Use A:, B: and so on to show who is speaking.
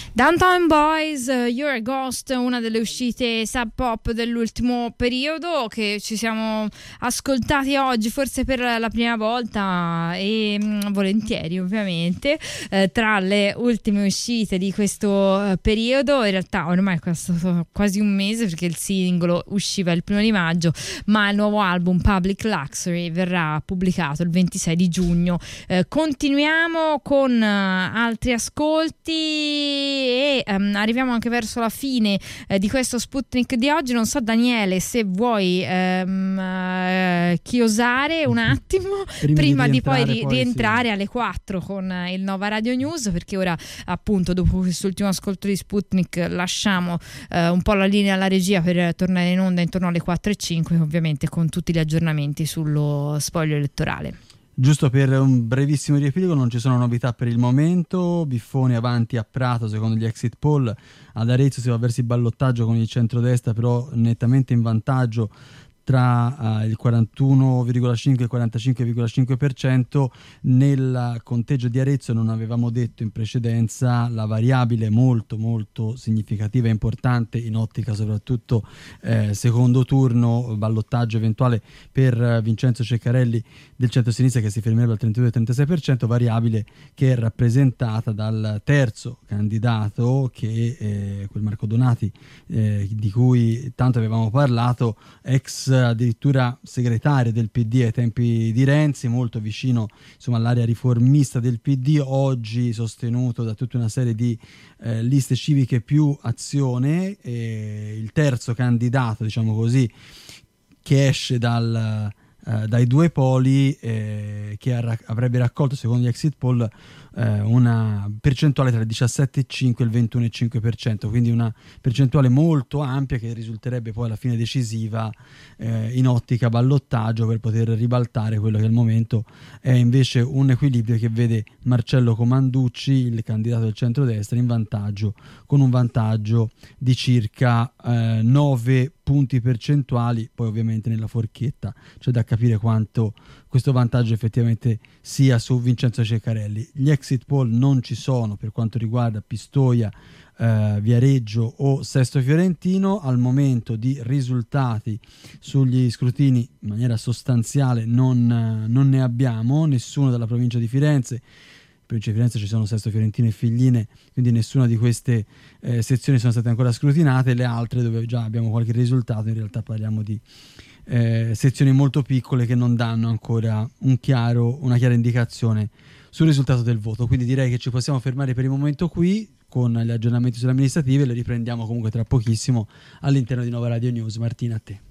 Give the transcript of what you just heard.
A: Downtown Boys, You're a Ghost, una delle uscite sub pop dell'ultimo periodo che ci siamo ascoltati oggi forse per la prima volta e volentieri ovviamente, tra le ultime uscite di questo periodo. In realtà ormai è passato quasi un mese perché il singolo usciva il 1 di maggio, ma il nuovo album Public Luxury verrà pubblicato il 26 di giugno. Continuiamo con altri ascolti e arriviamo anche verso la fine di questo Sputnik di oggi. Non so Daniele se vuoi chiosare un attimo prima di poi rientrare alle 4 con il Nova Radio News, perché ora appunto dopo quest'ultimo ascolto di Sputnik lasciamo un po' la linea alla regia per tornare in onda intorno alle 4:05, ovviamente con tutti gli aggiornamenti sullo spoglio elettorale.
B: Giusto per un brevissimo riepilogo, non ci sono novità per il momento. Biffoni avanti a Prato secondo gli exit poll. Ad Arezzo si va verso il ballottaggio con il centrodestra però nettamente in vantaggio tra il 41,5 e il 45,5%. Nel conteggio di Arezzo, non avevamo detto in precedenza, la variabile molto molto significativa e importante in ottica soprattutto secondo turno, ballottaggio eventuale per Vincenzo Ceccarelli del centro-sinistra che si fermerebbe al 32-36%, variabile che è rappresentata dal terzo candidato che quel Marco Donati di cui tanto avevamo parlato, ex addirittura segretario del PD ai tempi di Renzi, molto vicino insomma all'area riformista del PD, oggi sostenuto da tutta una serie di liste civiche più Azione, il terzo candidato diciamo così che esce dai due poli, che avrebbe raccolto secondo gli exit poll una percentuale tra il 17,5 e il 21,5%, quindi una percentuale molto ampia che risulterebbe poi alla fine decisiva in ottica ballottaggio per poter ribaltare quello che al momento è invece un equilibrio che vede Marcello Comanducci, il candidato del centrodestra, in vantaggio, con un vantaggio di circa 9 punti percentuali. Poi ovviamente nella forchetta c'è da capire quanto questo vantaggio effettivamente sia su Vincenzo Ceccarelli. Gli exit poll non ci sono per quanto riguarda Pistoia, Viareggio o Sesto Fiorentino. Al momento di risultati sugli scrutini in maniera sostanziale non ne abbiamo, nessuno dalla provincia di Firenze. In provincia di Firenze ci sono Sesto Fiorentino e Figline, quindi nessuna di queste sezioni sono state ancora scrutinate. Le altre, dove già abbiamo qualche risultato, in realtà parliamo di sezioni molto piccole che non danno ancora una chiara indicazione sul risultato del voto. Quindi direi che ci possiamo fermare per il momento qui con gli aggiornamenti sulle amministrative. Le riprendiamo comunque tra pochissimo all'interno di Nova Radio News. Martina, a te.